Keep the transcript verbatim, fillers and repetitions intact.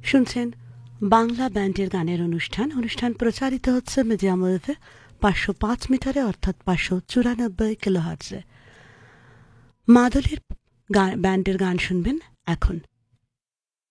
শুনছেন বাংলা ব্যান্ডের গানের অনুষ্ঠান অনুষ্ঠান প্রচারিত হচ্ছে মিডিয়াম ওয়েভে পাঁচশো পাঁচ মিটারে অর্থাৎ পাঁচশো চুরানব্বই কিলোহার্টজে। মাদলীর ব্যান্ডের গান শুনবেন এখন।